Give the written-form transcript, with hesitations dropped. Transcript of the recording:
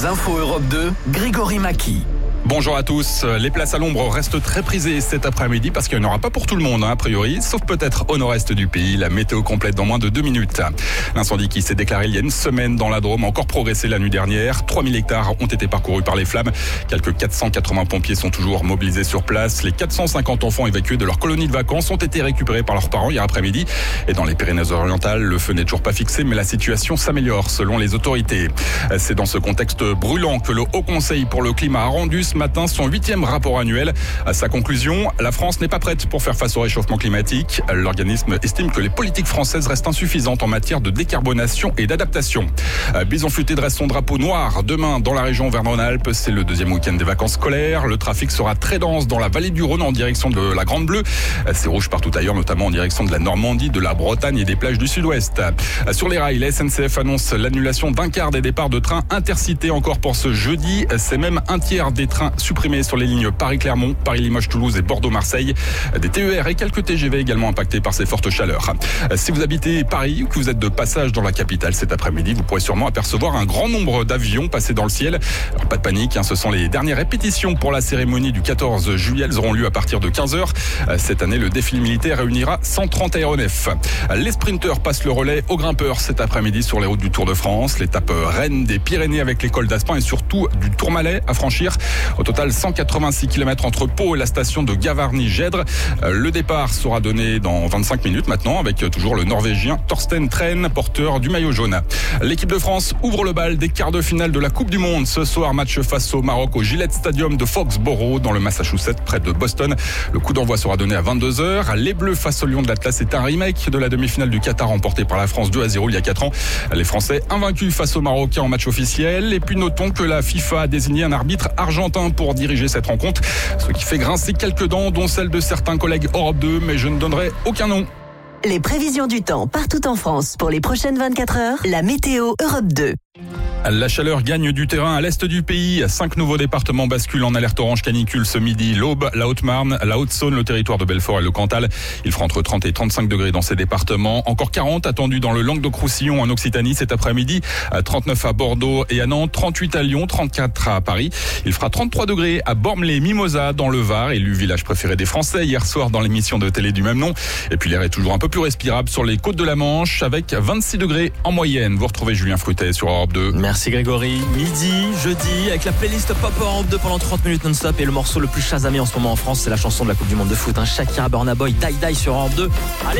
Les infos Europe 2, Grégory Maki. Bonjour à tous. Les places à l'ombre restent très prisées cet après-midi parce qu'il n'y en aura pas pour tout le monde, a priori, sauf peut-être au nord-est du pays. La météo complète dans moins de 2 minutes. L'incendie qui s'est déclaré il y a une semaine dans la Drôme a encore progressé la nuit dernière. 3000 hectares ont été parcourus par les flammes. Quelques 480 pompiers sont toujours mobilisés sur place. Les 450 enfants évacués de leur colonie de vacances ont été récupérés par leurs parents hier après-midi. Et dans les Pyrénées-Orientales, le feu n'est toujours pas fixé, mais la situation s'améliore selon les autorités. C'est dans ce contexte brûlant que le Haut Conseil pour le climat a rendu ce matin son 8e rapport annuel. À sa conclusion, la France n'est pas prête pour faire face au réchauffement climatique. L'organisme estime que les politiques françaises restent insuffisantes en matière de décarbonation et d'adaptation. Bison Futé dresse son drapeau noir demain dans la région Auvergne-Rhône-Alpes. C'est le deuxième week-end des vacances scolaires. Le trafic sera très dense dans la vallée du Rhône en direction de la Grande Bleue. C'est rouge partout ailleurs, notamment en direction de la Normandie, de la Bretagne et des plages du sud-ouest. Sur les rails, la SNCF annonce l'annulation d'un quart des départs de trains intercités encore pour ce jeudi. C'est même un tiers des trains supprimés sur les lignes Paris-Clermont, Paris-Limoges-Toulouse et Bordeaux-Marseille. Des TER et quelques TGV également impactés par ces fortes chaleurs. Si vous habitez Paris ou que vous êtes de passage dans la capitale cet après-midi, vous pourrez sûrement apercevoir un grand nombre d'avions passer dans le ciel. Alors, pas de panique, ce sont les dernières répétitions pour la cérémonie du 14 juillet. Elles auront lieu à partir de 15h. Cette année, le défilé militaire réunira 130 aéronefs. Les sprinteurs passent le relais aux grimpeurs cet après-midi sur les routes du Tour de France. L'étape Rennes des Pyrénées avec l'école d'Aspin et surtout du Tourmalet à franchir. Au total, 186 km entre Pau et la station de Gavarnie-Gèdre. Le départ sera donné dans 25 minutes maintenant avec toujours le Norvégien Torsten Tren, porteur du maillot jaune. L'équipe de France ouvre le bal des quarts de finale de la Coupe du Monde. Ce soir, match face au Maroc au Gillette Stadium de Foxborough dans le Massachusetts près de Boston. Le coup d'envoi sera donné à 22h. Les Bleus face au Lion de l'Atlas, c'est un remake de la demi-finale du Qatar remportée par la France 2-0 il y a 4 ans. Les Français invaincus face aux Marocains en match officiel. Et puis notons que la FIFA a désigné un arbitre argentin pour diriger cette rencontre, ce qui fait grincer quelques dents, dont celle de certains collègues Europe 2, mais je ne donnerai aucun nom. Les prévisions du temps partout en France pour les prochaines 24 heures, la météo Europe 2. La chaleur gagne du terrain à l'est du pays. 5 nouveaux départements basculent en alerte orange canicule ce midi. L'Aube, la Haute-Marne, la Haute-Saône, le territoire de Belfort et le Cantal. Il fera entre 30 et 35 degrés dans ces départements. Encore 40 attendus dans le Languedoc-Roussillon en Occitanie cet après-midi. 39 à Bordeaux et à Nantes, 38 à Lyon, 34 à Paris. Il fera 33 degrés à Bormes-les-Mimosas dans le Var, élu village préféré des Français hier soir dans l'émission de télé du même nom. Et puis l'air est toujours un peu plus respirable sur les côtes de la Manche avec 26 degrés en moyenne. Vous retrouvez Julien Frutet sur Europe 2. Merci Grégory. Midi, jeudi, avec la playlist Pop Europe 2 pendant 30 minutes non-stop. Et le morceau le plus chasamé en ce moment en France, c'est la chanson de la Coupe du Monde de foot. Shakira, Burna Boy, Die Die sur Europe 2. Allez.